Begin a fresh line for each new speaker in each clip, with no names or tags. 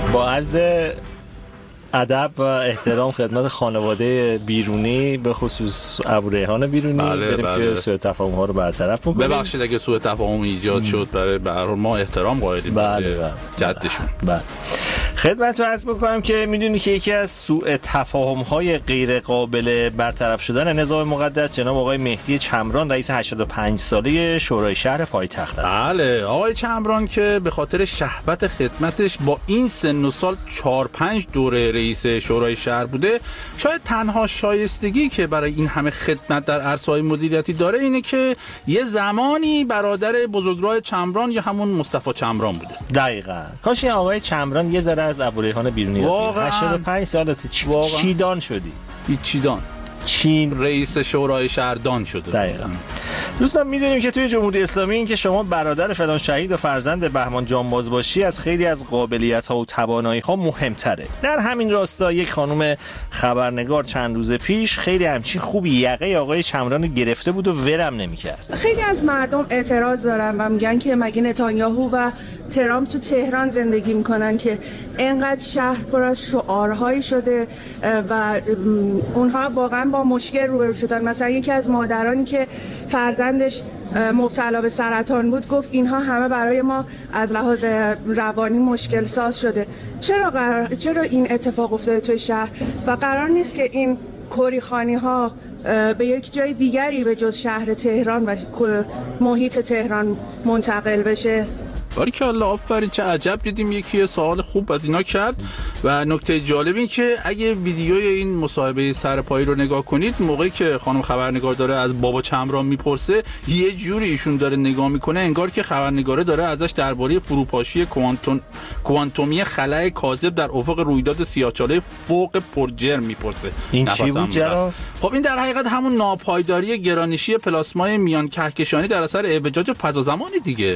با عرض ادب و احترام خدمت خانواده بیرونی به خصوص ابوریحان بیرونی بریم که سوء تفاهم ها رو برطرف کنیم.
ببخشید اگه سوء تفاهم ایجاد شد، برای به هر حال ما احترام قائلیم به جدشون.
خدمتتون عرض بکنم که میدونی که یکی از سوء تفاهم‌های غیر قابل برطرف شدن نظام مقدس جناب آقای مهدی چمران رئیس 85 ساله شورای شهر پایتخت است.
بله، آقای چمران که به خاطر شهوت خدمتش با این سن و سال 4-5 دوره رئیس شورای شهر بوده، شاید تنها شایستگی که برای این همه خدمت در عرصه‌های مدیریتی داره اینه که یه زمانی برادر بزرگراه چمران یا همون مصطفی چمران بوده.
دقیقاً. کاش این آقای چمران یه ذره از ابوریحان بیرونی 85 سالته چیدان شدی.
چیدان چین رئیس شورای شهردان شده.
دقیقاً. دوستان میدونیم که توی جمهوری اسلامی این که شما برادر فلان شهید و فرزند بهمان جانباز باشی از خیلی از قابلیت‌ها و توانایی‌ها مهمتره. در همین راستا یک خانم خبرنگار چند روز پیش خیلی همچین خوبی یقه آقای چمران گرفته بود و ورم نمی‌کرد.
خیلی از مردم اعتراض دارن و میگن که مگه نتانیاهو و ترامپ تو تهران زندگی میکنن که اینقدر شهر پر از شعارهایی شده و اونها واقعا با مشکل روبرو شدن. مثلا یکی از مادرانی که فرزندش مبتلا به سرطان بود گفت اینها همه برای ما از لحاظ روانی مشکل ساز شده. چرا این اتفاق افتاده توی شهر و قرار نیست که این کوریخانی ها به یک جای دیگری به جز شهر تهران و محیط تهران منتقل بشه؟
باریکالله، آفرین، چه عجب دیدیم یکی سوال خوب از اینا کرد. و نکته جالب این که اگه ویدیوی این مصاحبه سرپایی رو نگاه کنید، موقعی که خانم خبرنگار داره از بابا چمران میپرسه یه جوری ایشون داره نگاه میکنه انگار که خبرنگاره داره ازش درباره فروپاشی کوانتومی خلأ کاذب در افق رویداد سیاه‌چاله فوق پرجرم میپرسه.
این چی بود جناب؟
خب این در حقیقت همون ناپایداری گرانشی پلاسمای میان کهکشانی در اثر اعوجاج فضا-زمانی دیگه.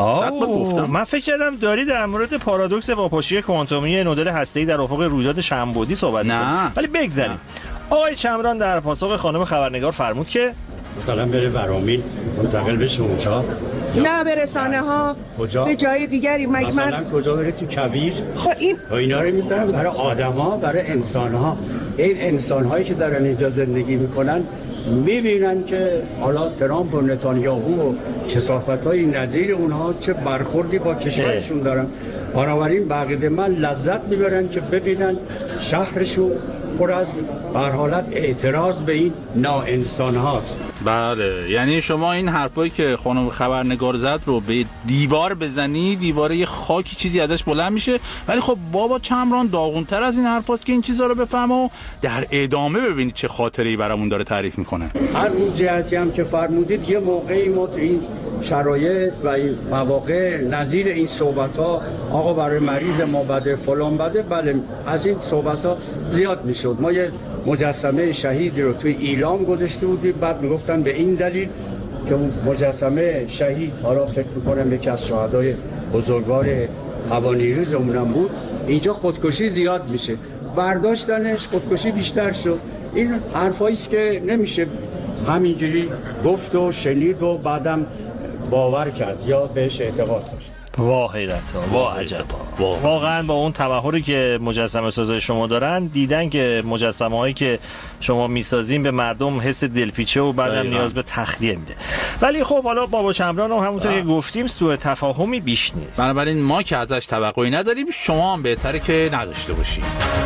من فکر کردم داری در مورد پارادوکس واپاشی کوانتومی نودل هسته‌ای در افق رویداد شنبودی صحبت می‌کنی. ولی بگذاریم. آقای چمران در پاسخ خانم خبرنگار فرمود که
مثلا بره برامین منتقل بشه اونجا،
نه به رسانه ها، به جای دیگری.
مثلا کجا بره؟ تو کویر.
خب
اینا رو میذارن برای آدما، برای انسان‌ها. این انسان‌هایی که دارن اینجا زندگی میکنن میبینن که حالا ترامپ و نتانیاهو و کثافت‌های نظیر اونها چه برخوردی با کشورشون دارن. بنابراین بقیده من لذت میبرن که ببینن شهرشون پر از بر حالت اعتراض به این ناانسان هاست.
بله، یعنی شما این حرفایی که خانم خبرنگار زد رو به دیوار بزنی، دیواره خاکی چیزی ازش بلند میشه. ولی خب بابا چمران داغونتر از این حرفاست که این چیزا رو بفهمه و در ادامه ببینید چه خاطره‌ای برامون داره تعریف میکنه.
هر اون جهتی هم که فرمودید یه موقعی ما این شرایط و این مواقع نظیر این صحبت‌ها آقا برای مریض ما بده فلان بده، بله از این صحبت‌ها زیاد میشد. ما یه مجسمه شهیدی رو توی ایلام گذاشته بودیم، بعد میگفتن به این دلیل که اون مجسمه شهید، حالا فکر میکنم یکی از شهدای بزرگوار هوانیروزمون بود، اینجا خودکشی زیاد میشه، برداشتنش خودکشی بیشتر شد. این حرفایی است که نمیشه همینجوری گفت و شنید و بعدم باور کرد یا بهش اعتقاد داشت.
واه حیرتا، واه عجبا. واقعا با اون تبحری که مجسمه سازای شما دارن دیدن که مجسمه هایی که شما میسازین به مردم حس دلپیچه و بعدم نیاز به تخلیه میده. ولی خب حالا بابا چمران هم همونطور که گفتیم سوء تفاهمی بیش نیست.
بنابراین ما که ازش توقعی نداریم، شما هم بهتره که نداشته باشید.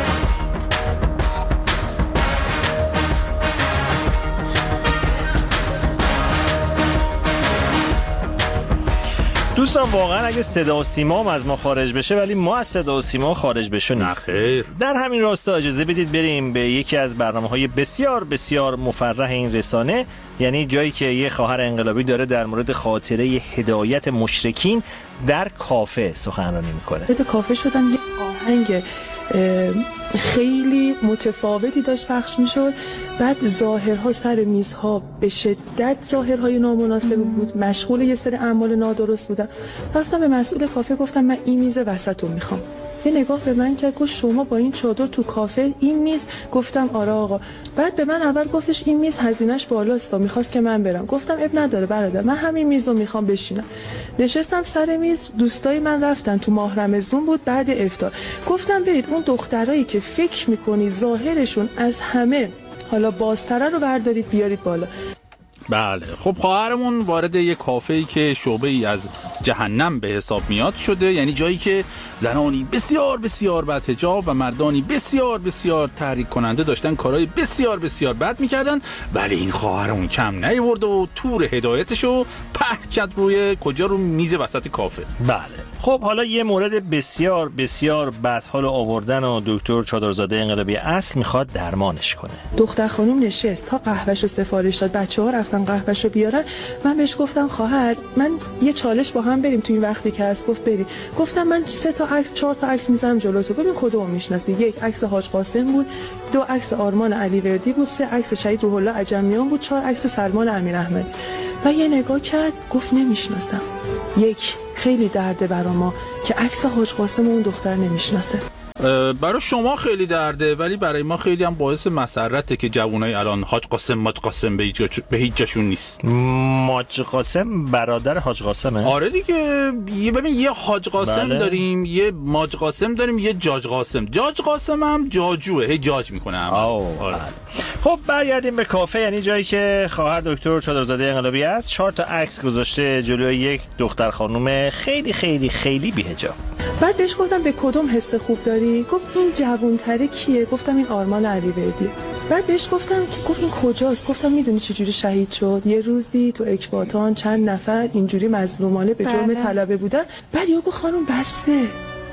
دوستان واقعا اگه صدا و سیما هم از ما خارج بشه ولی ما از صدا و سیما خارج بشه نیست. در همین راستا اجازه بدید بریم به یکی از برنامه‌های بسیار بسیار مفرح این رسانه، یعنی جایی که یه خواهر انقلابی داره در مورد خاطره هدایت مشرکین در کافه سخنرانی میکنه.
در کافه شدن یه آهنگ خیلی متفاوتی داشت پخش میشد بعد ظاهرها سر میزها به شدت ظاهرهای نامناسب بود، مشغول یه سری اعمال نادرست بودن. رفتم به مسئول کافه گفتم من این میز وسطو میخوام. یه نگاه به من کرد گفت شما با این چادر تو کافه این میز؟ گفتم آره آقا. بعد به من اول گفتش این میز هزینه‌اش بالاست، میخواست که من برم. گفتم اب نداره برادر، من همین میزو میخوام بشینم. نشستم سر میز، دوستای من رفتن تو ماه رمضان بود بعد افطار. گفتم برید اون دخترایی که فکر میکنی ظاهرشون از همه حالا بازتره رو بردارید بیارید بالا.
بله خب خواهرمون وارد یک کافه‌ای که شعبه‌ای از جهنم به حساب میاد شده، یعنی جایی که زنانی بسیار بسیار بد حجاب و مردانی بسیار بسیار تحریک کننده داشتن کارهای بسیار بسیار بد میکردن، ولی این خواهرمون کم نیورد و تور هدایتشو پهن کرد روی کجا؟ رو میز وسط کافه.
بله خب حالا یه مورد بسیار بسیار بدحال آوردن و دکتر چادرزاده انقلابی اصل میخواد درمانش کنه.
دختر خانم نشست تا قهوه‌شو سفارش داد، بچه‌ها رفتن قهوه‌شو بیارن. من بهش گفتم خواهر من یه چالش با هم بریم تو این وقتی که هست. گفت بریم. گفتم من 3 تا عکس 4 تا عکس میذارم جلوی تو، ببین کدوم میشناسی. 1 عکس حاج قاسم بود، 2 عکس آرمان علیوردی بود، 3 عکس شهید روح الله عجمیان بود، 4 عکس سلمان امیراحمدی. و یه نگاه کرد گفت نمیشناسم. 1 خیلی درده برا ما که عکس حاج قاسم اون دختر نمیشناسه.
برای شما خیلی درده ولی برای ما خیلی هم باعث مسرته که جوانای الان حاج قاسم ماج قاسم به هیچ جاشون نیست.
ماج قاسم برادر حاج قاسمه؟
آره دیگه، ببین یه حاج قاسم بله. داریم، یه ماج قاسم داریم، یه جاج قاسم. جاج قاسم هم جاجوه، هی جاج میکنه هم.
آره. خب برگردیم به کافه، یعنی جایی که خواهر دکتر چادرزاده انقلابی است. 4 تا عکس گذاشته جلوی یک دختر خانم خیلی خیلی خیلی بی‌حجاب.
بعد بهش گفتم به کدوم حس خوب داری؟ گفت این جوان‌تره کیه؟ گفتم این آرمان علیوردی. بعد بهش گفتم که گفت این کجاست؟ گفتم میدونی چجوری شهید شد؟ یه روزی تو اکباتان چند نفر اینجوری مظلومانه به جرم طلبه بودن. بعد یهو گفت خانم بسه،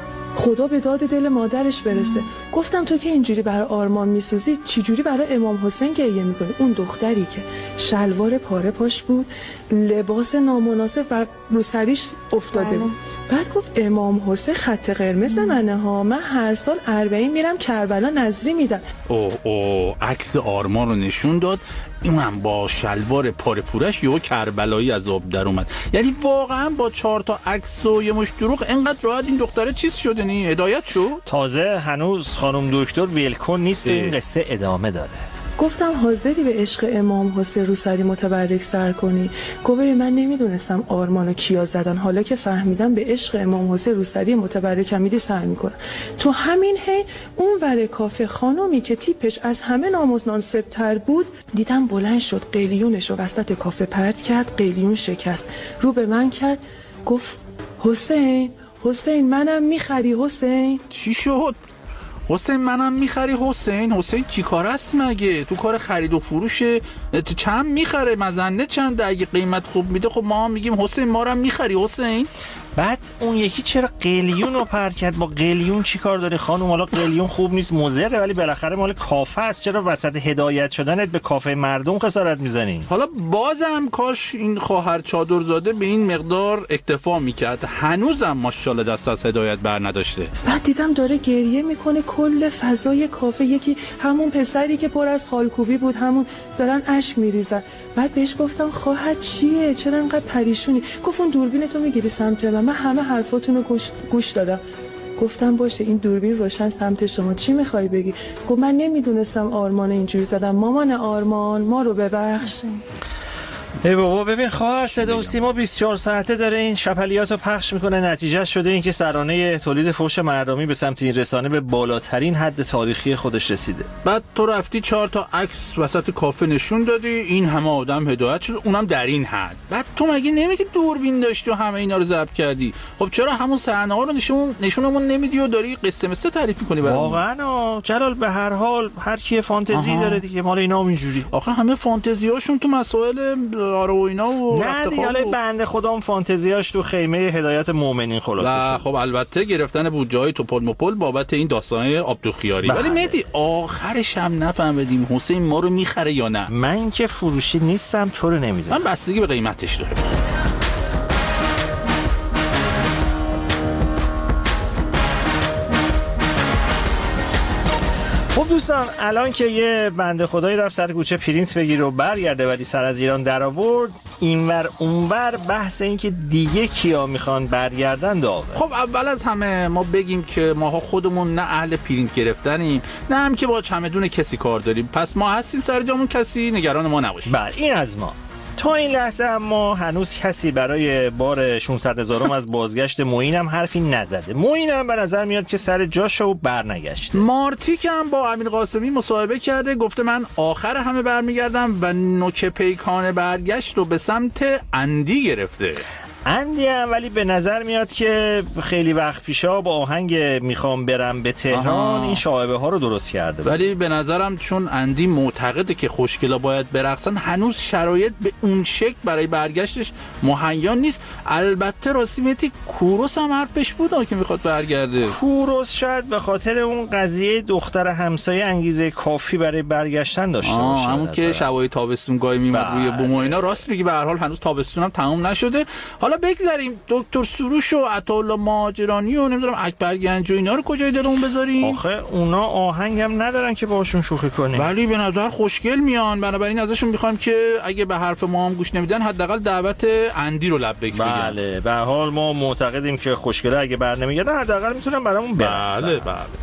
خدا به داد دل مادرش برسه. گفتم تو که اینجوری برای آرمان میسوزی چجوری برای امام حسین گریه میکنی؟ اون دختری که شلوار پاره پاش بود، لباس نامناسب و رو سریش افتاده بود. بعد گفت امام حسین خط قرمز منه ها، من هر سال 40 میرم کربلا نظری میدم.
اوه عکس آرمان رو نشون داد، اونم با شلوار پاره پورش یهو کربلایی از آب در اومد. یعنی واقعا با 4 تا عکس و یه مش دروغ اینقدر راحت این دختره چیز شد؟ یعنی هدایت شد؟
تازه هنوز خانم دکتر ویلکون نیست، این قصه ادامه داره.
گفتم حاضری به عشق امام حسین روسری متبرک سر کنی؟ گفت من نمیدونستم آرمانو کیا زدن، حالا که فهمیدم به عشق امام حسین روسری متبرک حمیدی سر میکنم. تو همین حین اون ور کافه خانومی که تیپش از همه نامناسب‌تر بود دیدم بلند شد، قلیونشو وسط کافه پرت کرد، قلیون شکست، رو به من کرد گفت حسین منم میخری حسین؟
چی شد؟ حسین منم میخری حسین چی کار است مگه؟ تو کار خرید و فروشه، چند میخره؟ مزنه چنده؟ اگه قیمت خوب میده خب ما هم میگیم حسین ما رو میخری حسین.
بعد اون یکی چرا قلیون رو پرت کرد؟ با قلیون چی کار داری خانم؟ حالا قلیون خوب نیست، مضره، ولی بالاخره مال کافه است، چرا وسط هدایت شدنت به کافه مردم خسارت میزنی؟
حالا بازم کاش این خواهر چادرزاده به این مقدار اکتفا میکرد، هنوزم ماشاءالله دست از هدایت بر نداشته.
بعد دیدم داره گریه میکنه، کل فضای کافه یکی همون پسری که پر از خالکوبی بود همون دارن اشک میریزن. بعد بهش گفتم خواهر چیه؟ چرا انقدر پریشونی؟ گفت اون دوربینتو میگیری سمت من همه حرفاتون رو گوش دادم. گفتم باشه این دوربین روشن سمت شما، چی میخوای بگی؟ گفت من نمیدونستم آرمان اینجوری زدم، مامان آرمان ما رو ببخش.
ای بابا ببین خواهر صدا و سیما 24 ساعته داره این شپلیات رو پخش میکنه، نتیجه شده این که سرانه تولید فحش مردمی به سمت این رسانه به بالاترین حد تاریخی خودش رسیده.
بعد تو رفتی 4 تا عکس وسط کافه نشون دادی، این همه آدم هدایت شد، اونم در این حد. بعد تو مگه نمیگی دوربین داشتی و همه اینا رو ضبط کردی؟ خب چرا همون صحنه ها رو نشونمون نمیدی و داری قصه مثل تعریف می‌کنی برامون؟
واقعا جلال به هر حال هر کی فانتزی داره دیگه، مال اینا اینجوری.
آخه همه فانتزیاشون تو مسائل آره و اینا و
نه دیگه، حالا بنده خودم فانتزیاش تو خیمه هدایت مومنین خلاصه شد.
خب البته گرفتن بودجه‌های توپل مپل بابت این داستانه عبدالخیاری. ولی مهدی آخرش هم نفهمیدیم حسین ما رو میخره یا نه.
من که فروشی نیستم، تو رو نمیدونم.
من بستگی به قیمتش داره.
خب دوستان، الان که یه بنده خدایی رفت سر کوچه پرینت بگیره و برگرده ولی سر از ایران در آورد، اینور اونور بحث این که دیگه کیا میخوان برگردن داغه.
خب اول از همه ما بگیم که ماها خودمون نه اهل پرینت گرفتنیم نه هم که با چمدون کسی کار داریم، پس ما هستیم سر جامون، کسی نگران ما نباشه.
بله این از ما. تا این لحظه اما هنوز کسی برای بار 600,000 از بازگشت معین هم حرفی نزده. معین هم به نظر میاد که سر جاشه و برنگشته.
مارتیک هم با امیر قاسمی مصاحبه کرده، گفته من آخر همه برمیگردم و نوک پیکان برگشت رو به سمت اندی گرفته.
اندی هم ولی به نظر میاد که خیلی وقت پیشا با آهنگ میخوام برم به تهران این شایبه ها رو درست کرده.
ولی به نظرم چون اندی معتقده که خوشگلا باید برقصن، هنوز شرایط به اون شکل برای برگشتش مهیا نیست. البته راستی کوروس هم حرفش بود که میخواد برگرده.
کوروس شاید به خاطر اون قضیه دختر همسایه انگیزه کافی برای برگشتن داشته باشه.
همون که شبای تابستون گاهی میمد روی بوم و اینا. راست میگی، به هر حال هنوز تابستون هم تموم نشده. حالا بگذاریم دکتر سروش و عطاالله مهاجرانی و نمیدونم اکبر گنج و اینا رو کجای دلمون بذاریم؟
آخه اونا آهنگ هم ندارن که باشون شوخی کنیم.
ولی به نظر خوشگل میان، بنابراین ازشون میخوایم که اگه به حرف ما هم گوش نمیدن حداقل دعوت اندی رو لبیک بگن.
بله به حال ما معتقدیم که خوشگله اگه برنمیگردن حداقل میتونن برامون برقصن.
بله.